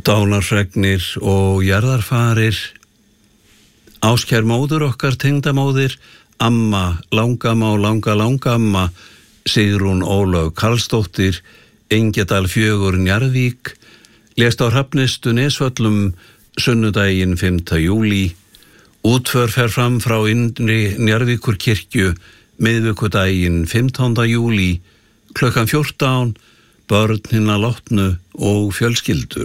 Dánarfregnir og jarðarfarir. Áskær móður okkar, tengdamóðir, amma, langamá, langamma, Sigrún Ólöf Karlsdóttir, Engjadal 4 Njarðvík, lést á Hrafnistu Nesvöllum sunnudaginn 5. júlí. Útför fer fram frá innri Njarðvíkurkirkju miðvikudaginn 15. júlí, klukkan 14, börn hinna látnu og fjölskyldur.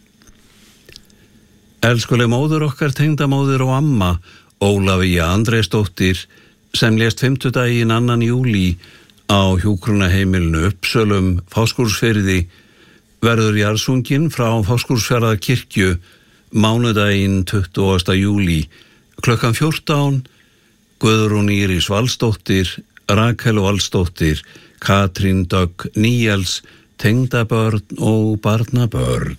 Elskuleg móður okkar, tengdamóðir og amma, Ólafía Andrésdóttir, sem lést 5. 2. júlí á hjúkrunarheimilinu Uppsölum, Fáskrúðsfirði, verður jarðsungin frá Fáskrúðsfjarðarkirkju mánudaginn 20. júlí, klukkan 14, Guðrún Íris Valsdóttir, Rakel Valsdóttir, Katrín Dögg Níels, tengdabörn og barnabörn.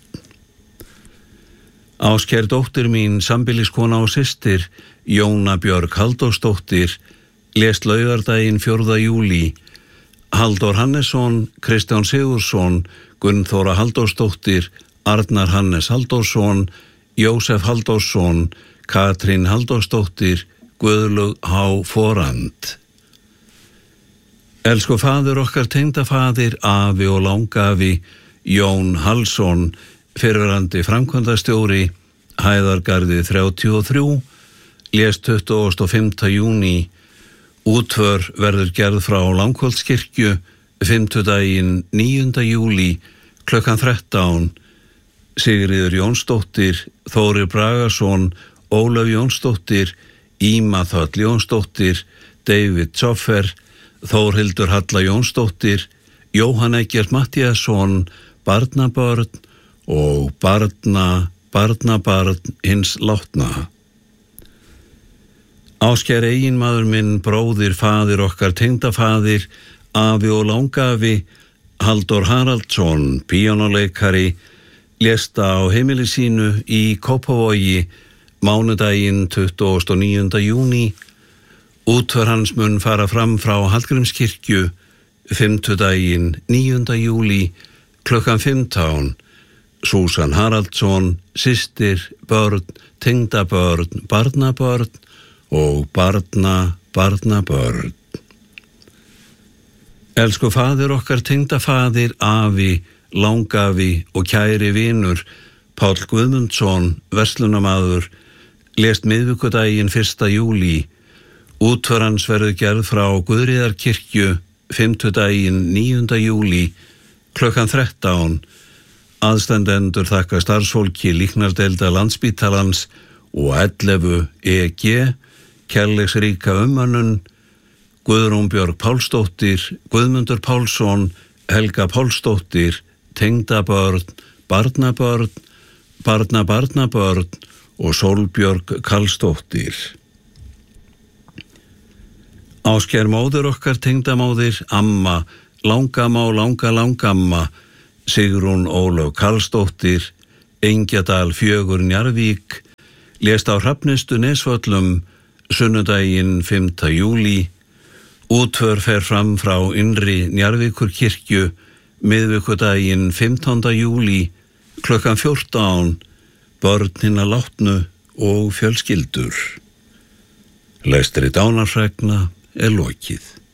Áskær dóttir mín, sambýliskona og systir, Jóna Björg Halldórsdóttir, lést laugardaginn 4. júlí. Halldór Hannesson, Kristján Sigursson, Gunnþóra Halldórsdóttir, Arnar Hannes Halldórsson, Jósef Halldórsson, Katrín Halldórsdóttir, Guðlaug H. Forand. Elsku faðir okkar, tengdafaðir, afi og langafi, Jón Hallsson, fyrrverandi framkvæmdastjóri, Hæðargarði 33, lést 25. júní. Útför verður gerð frá Langholtskirkju 5. 9. júlí, klukkan 13. Sigríður Jónsdóttir, Þórir Bragason, Ólöf Jónsdóttir, Íma Þöll Jónsdóttir, David Zoffer, Þórhildur Halla Jónsdóttir, Jóhann Eggert Matthíasson, barnabörn og barnabarn hins látna. Áskær eiginmaður minn, bróðir, faðir okkar, tengdafaðir, afi og langafi, Halldór Haraldsson, píanóleikari, lést á heimili sínu í Kópavogi mánudaginn 29. júní. Útför hans mun fara fram frá Hallgrímskirkju 5. 9. júlí, klukkan 15. Súsan Haraldsson, systir, börn, tengdabörn, barnabörn og barnabörn. Elsku faðir okkar, tengdafaðir, afi, langafi og kæri vinur, Páll Guðmundsson, verslunarmaður, lést miðvikudaginn 1. júlí. Útför hans verður gerð frá Guðríðarkirkju 5. 9. júlí, klukkan 13. Aðstandendur þakka starfsfólki líknardeilda Landspítalans og 11 EG, kærleiksríka umönnun, Guðrún Björg Pálsdóttir, Guðmundur Pálsson, Helga Pálsdóttir, tengdabörn, barnabörn, barnabörn og Sólbjörg Karlsdóttir. Áskær móður okkar, tengdamóðir, amma, langamá, langamma, Sigrún Ólöf Karlsdóttir, Engjadal 4 Njarðvík, lést á Hrafnistu Nesvöllum sunnudaginn 5. júlí. Útför fer fram frá innri Njarðvíkurkirkju miðvikudaginn 15. júlí, klukkan 14, börn hinna látnu og fjölskyldur. Lestri dánarfregna lokið.